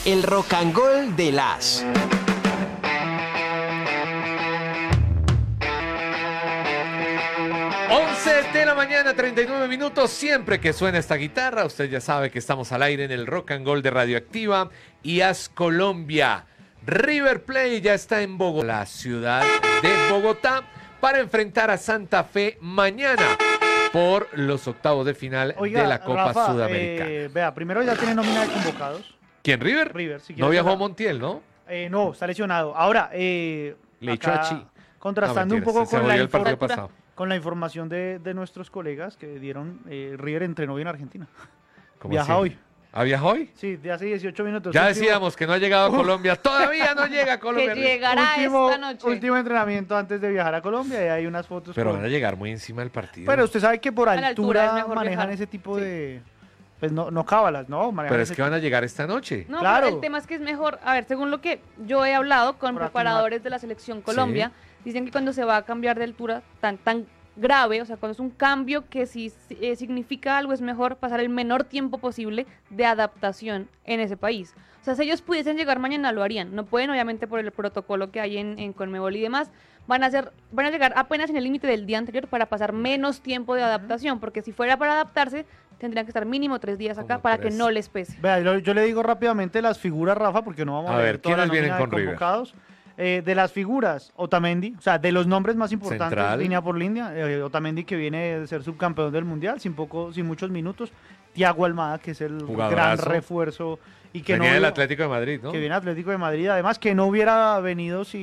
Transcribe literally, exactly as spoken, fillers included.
El Rock and Roll de las... once de la mañana, treinta y nueve minutos. Siempre que suena esta guitarra, usted ya sabe que estamos al aire en el Rock and Roll de Radioactiva y As Colombia. River Plate ya está en Bogotá, la ciudad de Bogotá, para enfrentar a Santa Fe mañana por los octavos de final Oiga, de la Copa Rafa, Sudamericana. Eh, vea, primero ya tiene nómina de convocados. ¿Quién, River? River, si no quieres viajó a hablar. Montiel, ¿no? Eh, no, está lesionado. Ahora, eh, Le echó acá, a Chi. contrastando No, un poco mentiras, se con la, jodió el partido infor- pasado. con la información de, de nuestros colegas que dieron, eh, River entrenó hoy en Argentina. ¿Cómo Viaja así? hoy. ¿Ah, viajó hoy? Sí, de hace dieciocho minutos. Ya Último- decíamos que no ha llegado a Colombia. Todavía no llega a Colombia. Que llegará último, esta noche. último entrenamiento antes de viajar a Colombia y hay unas fotos. Pero con- van a llegar muy encima del partido. Pero usted sabe que por A la altura, altura es mejor manejan viajar. ese tipo Sí. de... Pues no, no cábalas, ¿no? Manejan Pero es ese que van a llegar esta noche. No, Claro. pero el tema es que es mejor, a ver, según lo que yo he hablado con Por preparadores de la selección Colombia, dicen que cuando se va a cambiar de altura tan tan grave, o sea, cuando es un cambio que si eh, significa algo, es mejor pasar el menor tiempo posible de adaptación en ese país. O sea, si ellos pudiesen llegar mañana, lo harían. No pueden, obviamente, por el protocolo que hay en, en Conmebol y demás. Van a, hacer, van a llegar apenas en el límite del día anterior para pasar menos tiempo de adaptación, porque si fuera para adaptarse, tendrían que estar mínimo tres días acá Como para tres. que no les pese. Vea, yo, yo le digo rápidamente las figuras, Rafa, porque no vamos a, A leer ver, toda la ¿quiénes vienen nómina de con River? convocados. Eh, de las figuras, Otamendi, o sea, de los nombres más importantes, Central. línea por línea, eh, Otamendi que viene de ser subcampeón del Mundial, sin poco, sin muchos minutos, Thiago Almada, que es el gran Jugadorazo. refuerzo y que Venía no del hubiera- Atlético de Madrid, ¿no? que viene Atlético de Madrid, además que no hubiera venido si